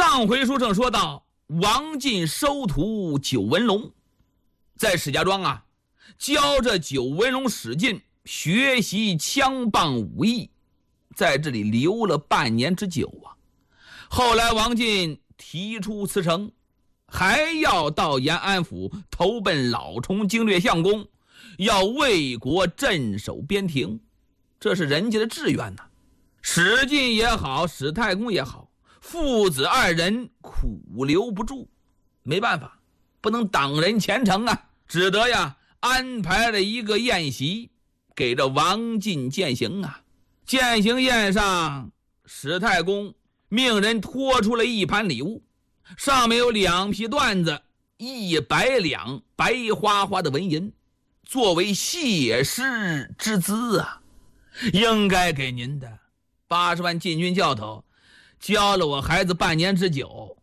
上回书正说到，王进收徒九纹龙，在史家庄啊，教着九纹龙史进学习枪棒武艺，在这里留了半年之久啊。后来王进提出辞呈，还要到延安府投奔老崇经略相公，要为国镇守边庭，这是人家的志愿呐。史进也好，史太公也好，父子二人苦留不住，没办法，不能挡人前程啊，只得呀安排了一个宴席给这王进饯行啊。饯行宴上，史太公命人拖出了一盘礼物，上面有2匹缎子，100两白花花的纹银，作为谢师之资啊，应该给您的。80万禁军教头教了我孩子半年之久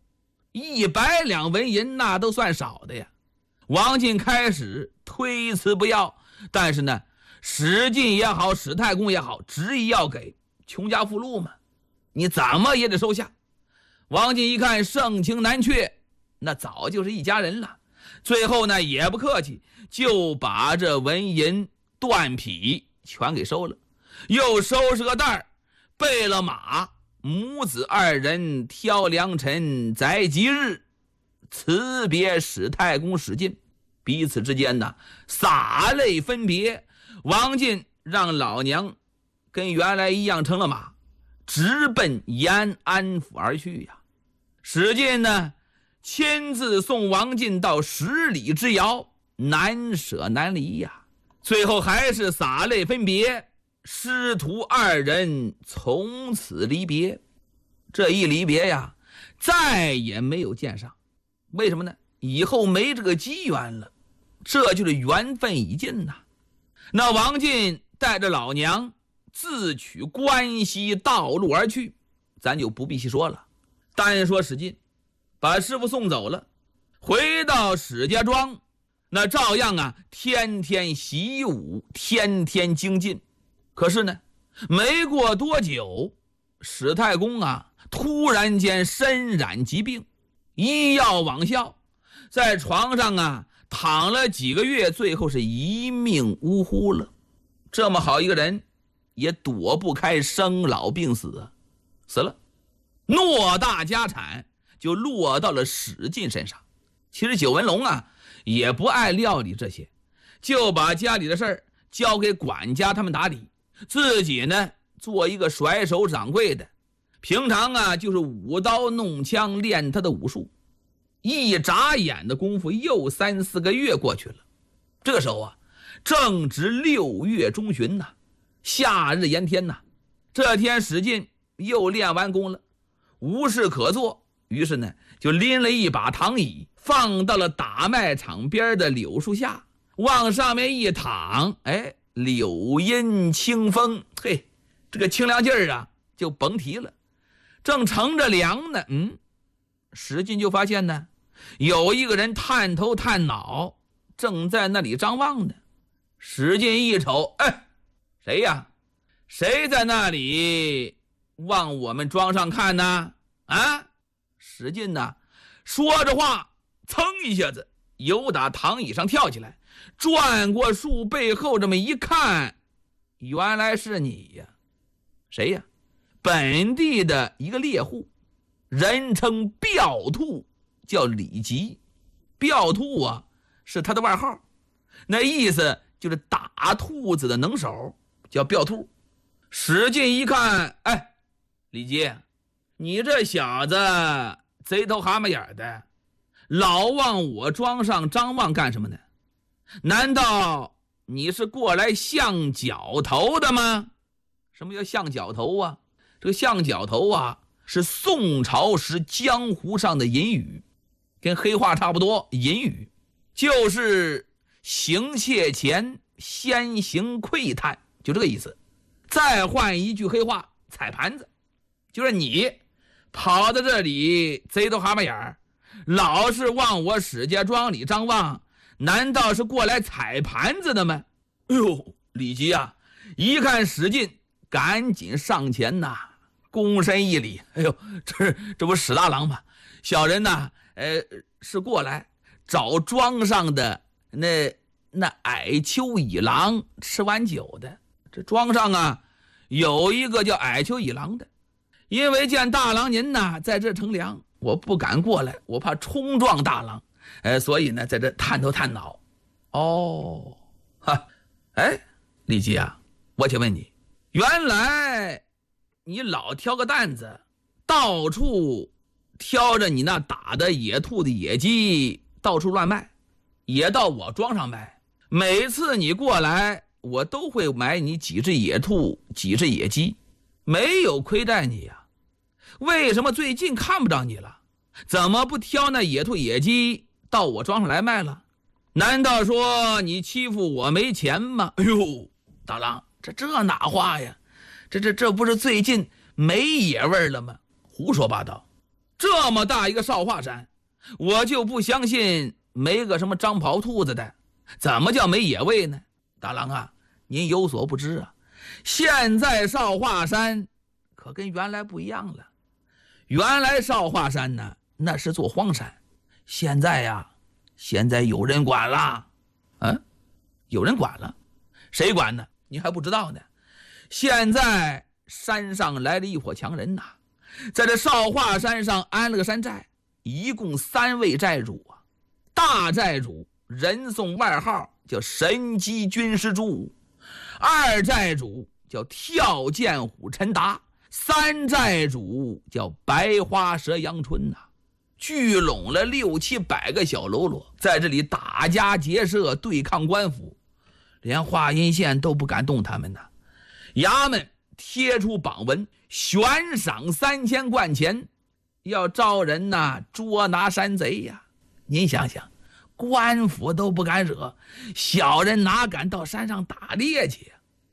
，100两纹银那都算少的呀。王进开始推辞不要，但是呢，史进也好，史太公也好，执意要给，穷家富路嘛，你怎么也得收下。王进一看盛情难却，那早就是一家人了，最后呢也不客气，就把这纹银缎匹全给收了，又收拾个袋儿，备了马，母子二人挑良辰择吉日，辞别史太公史进，彼此之间呢洒泪分别。王进让老娘跟原来一样乘了马，直奔延安府而去呀。史进呢亲自送王进到10里之遥，难舍难离呀。最后还是洒泪分别，师徒二人从此离别。这一离别呀，再也没有见上。为什么呢？以后没这个机缘了，这就是缘分已尽呐。那王进带着老娘自取关西道路而去，咱就不必细说了。单说史进把师傅送走了，回到史家庄，那照样啊天天习武，天天精进。可是呢，没过多久，史太公啊突然间身染疾病，医药罔效，在床上啊躺了几个月，最后是一命呜呼了。这么好一个人也躲不开生老病死啊，死了，偌大家产就落到了史进身上。其实九纹龙啊也不爱料理这些，就把家里的事儿交给管家他们打理，自己呢做一个甩手掌柜的，平常啊就是舞刀弄枪练他的武术。一眨眼的功夫又3、4个月过去了。这个时候啊正值6月中旬呐，夏日炎天呐。这天史进又练完功了，无事可做，于是呢就拎了一把躺椅，放到了打麦场边的柳树下，往上面一躺，柳荫清风，嘿，这个清凉劲儿啊就甭提了。正乘着凉呢，史进就发现呢有一个人探头探脑，正在那里张望呢。史进一瞅，谁呀？谁在那里往我们庄上看呢？啊！史进呢说着话，噌一下子由打躺椅上跳起来，转过树背后这么一看，原来是你呀。谁呀？本地的一个猎户，人称彪兔，叫李吉。彪兔啊是他的外号，那意思就是打兔子的能手，叫彪兔。史进一看，李吉，你这小子贼头蛤蟆眼的，老往我庄上张望干什么呢？难道你是过来相角头的吗？什么叫相角头啊？这个相角头啊是宋朝时江湖上的隐语，跟黑话差不多。隐语就是行窃前先行窥探，就这个意思。再换一句黑话，踩盘子，就是你跑到这里贼头蛤蟆眼，老是往我史家庄里张望，难道是过来踩盘子的吗？李吉啊一看史进，赶紧上前呐， 躬身一礼，哎呦，这不史大郎吗？小人呢，是过来找庄上的那矮丘乙郎吃完酒的。这庄上啊，有一个叫矮丘乙郎的，因为见大郎您呢在这乘凉，我不敢过来，我怕冲撞大郎，所以呢在这探头探脑。哦，哈，哎，李吉啊，我且问你，原来你老挑个担子，到处挑着你那打的野兔的野鸡，到处乱卖，也到我庄上卖。每次你过来，我都会买你几只野兔，几只野鸡，没有亏待你呀。为什么最近看不着你了？怎么不挑那野兔野鸡到我庄上来卖了？难道说你欺负我没钱吗？哎呦，大郎，这哪话呀？这不是最近没野味了吗？胡说八道！这么大一个少华山，我就不相信没个什么张跑兔子的，怎么叫没野味呢？大郎啊，您有所不知啊，现在少华山可跟原来不一样了。原来少华山呢，那是座荒山，现在有人管了。有人管了？谁管呢？你还不知道呢。现在山上来了一伙强人呐，在这少华山上安了个山寨，一共3位寨主啊。大寨主人送外号叫神机军师朱武，二寨主叫跳涧虎陈达，三寨主叫白花蛇杨春呐。聚拢了6、700个小喽啰，在这里打家劫舍，对抗官府，连华阴县都不敢动他们呐。衙门贴出榜文，悬赏3000贯钱，要招人捉拿山贼呀。您想想，官府都不敢惹，小人哪敢到山上打猎去呀？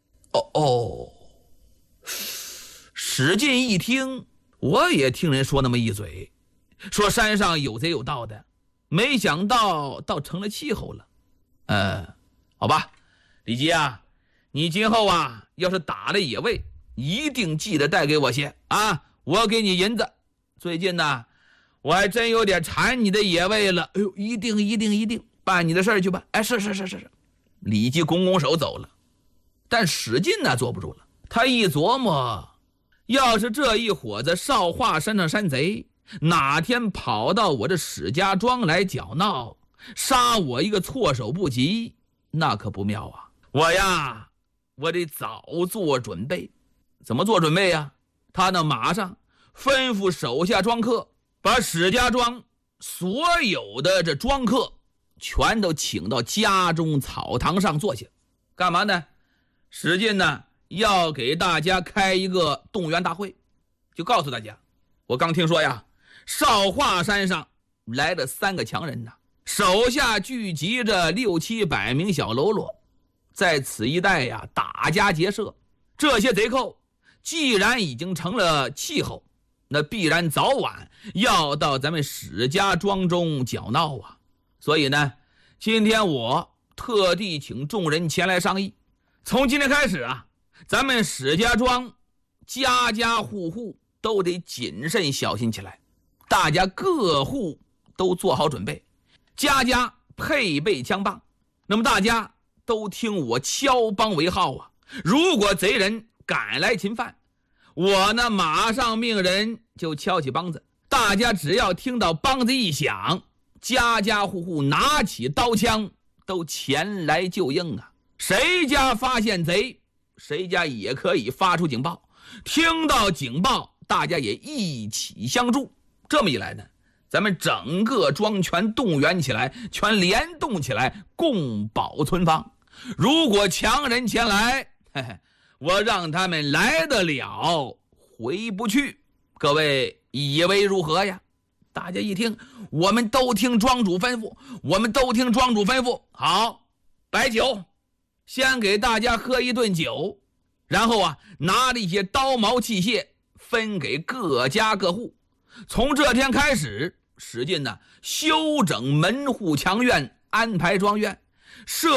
史进一听，我也听人说那么一嘴，说山上有贼有盗的，没想到倒成了气候了。好吧，李吉啊，你今后要是打了野味，一定记得带给我些啊，我给你银子。最近我还真有点馋你的野味了。哎呦，一定办你的事儿去吧。哎，是。李吉拱拱手走了。但史进坐不住了，他一琢磨，要是这一伙子少华山上山贼哪天跑到我这史家庄来搅闹，杀我一个措手不及，那可不妙啊。我得早做准备。怎么做准备呀？他马上吩咐手下庄客，把史家庄所有的这庄客全都请到家中草堂上坐下。干嘛呢？史进要给大家开一个动员大会，就告诉大家，我刚听说少华山上来了3个强人手下聚集着6、700名小喽啰，在此一带打家劫舍。这些贼寇既然已经成了气候，那必然早晚要到咱们史家庄中搅闹啊。所以呢，今天我特地请众人前来商议，从今天开始咱们史家庄家家户户都得谨慎小心起来，大家各户都做好准备，家家配备枪棒。那么大家都听我敲梆为号如果贼人赶来侵犯，我马上命人就敲起梆子，大家只要听到梆子一响，家家户户拿起刀枪都前来救应谁家发现贼，谁家也可以发出警报，听到警报大家也一起相助。这么一来呢，咱们整个庄全动员起来，全联动起来，共保存方。如果强人前来，我让他们来得了，回不去。各位以为如何呀？大家一听，我们都听庄主吩咐。好，摆酒，先给大家喝一顿酒，然后拿了一些刀矛器械分给各家各户。从这天开始，史进修整门户墙院，安排庄院，设